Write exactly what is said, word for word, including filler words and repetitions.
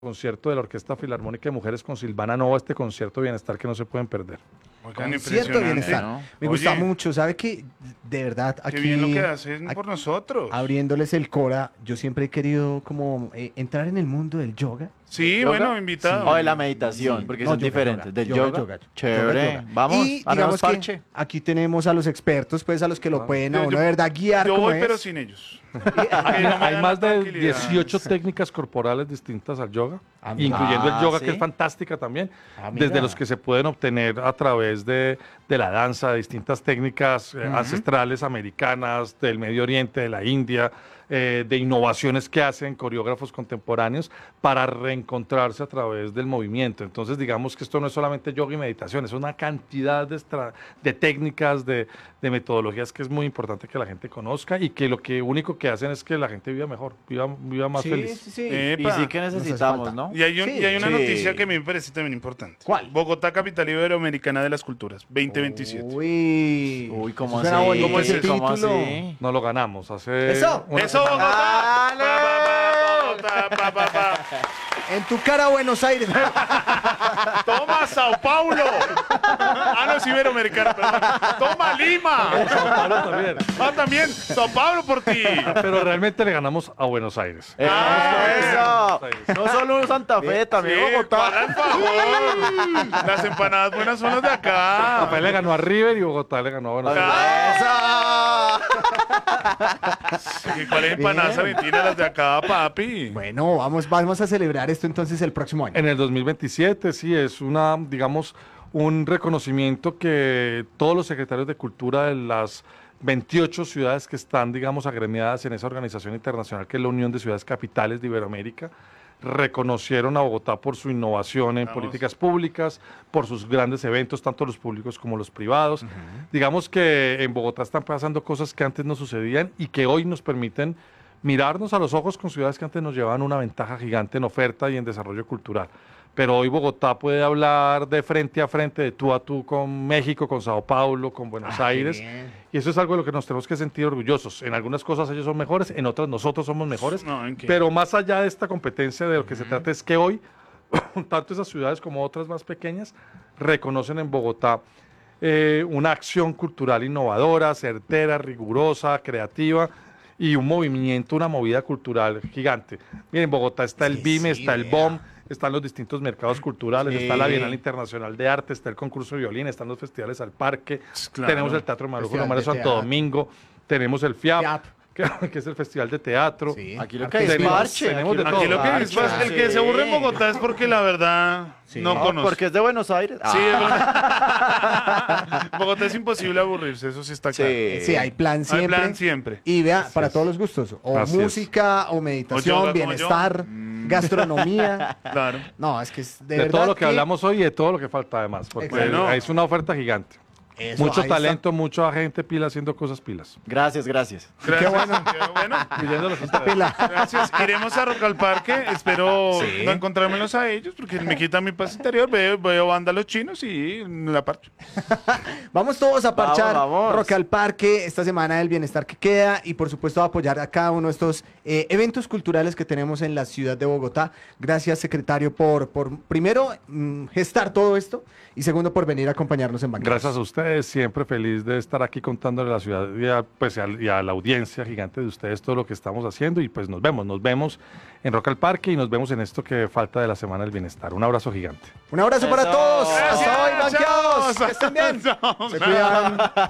concierto de la Orquesta Filarmónica de Mujeres con Silvana Nova, este concierto de bienestar que no se pueden perder. Oigan, Concierto de bienestar. ¿no? Me gusta Oye, mucho, ¿sabe qué? De verdad, aquí... Qué bien lo que hacen aquí- por nosotros. Abriéndoles el Cora, yo siempre he querido como eh, entrar en el mundo del yoga. Sí, ¿Yoga? bueno, invitado. O de la meditación, Sí. porque No, son yoga, diferentes. yoga, Del yoga, yoga, yoga, chévere. yoga, yoga. Vamos, Y hagamos digamos que parche. aquí tenemos a los expertos, pues a los que lo Ah. pueden a Yo- uno yo- de verdad guiar Yo como voy, es. pero sin ellos. Hay, no me hay dan más la de tranquilidad. dieciocho técnicas corporales distintas al yoga, Ah, mira. incluyendo el Ah, yoga, ¿sí? que es fantástica también, Ah, mira. desde los que se pueden obtener a través de, de la danza, de distintas técnicas eh, ancestrales americanas, del Medio Oriente, de la India, eh, de innovaciones que hacen coreógrafos contemporáneos para reencontrarse a través del movimiento. Entonces, digamos que esto no es solamente yoga y meditación, es una cantidad de, estra- de técnicas, de, de metodologías que es muy importante que la gente conozca y que lo que único que hacen es que la gente viva mejor, viva, viva más Sí, feliz. sí, sí. Epa. Y sí que hace necesitamos, falta. ¿no? Y hay, un- Sí, y hay una sí. noticia que a mí me parece también importante. ¿Cuál? Bogotá, capital iberoamericana de las culturas, veinte veintisiete. Uy, Uy, ¿cómo Eso suena así? bonito ¿Cómo es ese eso? ¿Cómo título. así? No lo ganamos hace Eso, una ¡Eso, semana. Bogotá! ¡Ale! Pa, pa, pa, Bogotá, pa, pa, pa. En tu cara, Buenos Aires. ¡Toma, Sao Paulo! Ah, no, es iberoamericana, perdón. ¡Toma, Lima! Sao Paulo también. Ah, también, Sao Paulo por ti. Pero realmente le ganamos a Buenos Aires. ¡Eso! Ah, eso! No solo un Santa Fe, también Sí, Bogotá. para el favor. Las empanadas buenas son las de acá. Rafael le ganó a River y Bogotá le ganó a Buenos Aires. Ah. ¡Eso! ¿Y cuáles empanadas argentinas las de acá, papi? Bueno, vamos, vamos a celebrar esto entonces el próximo año. En el dos mil veintisiete, sí, es una, digamos, un reconocimiento que todos los secretarios de cultura de las veintiocho ciudades que están, digamos, agremiadas en esa organización internacional que es la Unión de Ciudades Capitales de Iberoamérica, reconocieron a Bogotá por su innovación en Vamos. políticas públicas, por sus grandes eventos, tanto los públicos como los privados. Digamos que en Bogotá están pasando cosas que antes no sucedían y que hoy nos permiten mirarnos a los ojos con ciudades que antes nos llevaban una ventaja gigante en oferta y en desarrollo cultural. Pero hoy Bogotá puede hablar de frente a frente, de tú a tú con México, con Sao Paulo, con Buenos Ah, qué Aires. bien. Y eso es algo de lo que nos tenemos que sentir orgullosos. En algunas cosas ellos son mejores, en otras nosotros somos mejores. No, ¿en qué? Pero más allá de esta competencia, de lo que se trata es que hoy, tanto esas ciudades como otras más pequeñas, reconocen en Bogotá eh, una acción cultural innovadora, certera, rigurosa, creativa y un movimiento, una movida cultural gigante. Miren, en Bogotá está el Sí, BIME, sí, está el vea. B O M, están los distintos mercados culturales, Sí. está la Bienal Internacional de Arte, está el concurso de violín, están los festivales al parque, Claro. tenemos el Teatro Marujo Festival Lomar de de Santo teatro. Domingo, tenemos el FIAP, FIAP. que, que es el Festival de Teatro. Sí. Aquí lo que hay es Tenemos- parche. tenemos de aquí todo. Aquí lo que parche. es, pues, el que se aburre en Bogotá es porque la verdad no No, conoce. porque es de Buenos Aires. Sí, Ah, es verdad. Bogotá es imposible aburrirse, eso sí está claro. sí. Sí, hay plan Hay siempre. plan siempre. Y vea, Así para es. todos los gustos. O Así es. música, o meditación, O yoga como bienestar, yo. Mm. gastronomía. Claro. No, es que es de, De, verdad todo lo que, hablamos hoy y de todo lo que falta además, porque Bueno. es una oferta gigante. Eso, Mucho ahí está. talento, mucha gente pila haciendo cosas pilas. Gracias, gracias. Gracias. Qué bueno. Qué bueno. Pidiéndolos a ustedes. Pila. Gracias. Iremos a Rock al Parque. Espero Sí. no encontrármelos a ellos porque me quitan mi paz interior. Veo, veo vándalos chinos y la parcho. Vamos todos a parchar Vamos, vamos. Rock al Parque esta semana del bienestar que queda y por supuesto a apoyar a cada uno de estos eh, eventos culturales que tenemos en la ciudad de Bogotá. Gracias, secretario, por, por primero mm, gestar todo esto y segundo por venir a acompañarnos en Bancados. Gracias a ustedes, siempre feliz de estar aquí contándole a la ciudad y a, pues, y a- y a la audiencia gigante de ustedes todo lo que estamos haciendo y pues nos vemos, nos vemos en Rock al Parque y nos vemos en esto que falta de la Semana del Bienestar. Un abrazo gigante. Un abrazo para Eso. todos. Gracias, Hasta hoy, Banqueados. chao. Que estén bien. Chao. Se cuidan.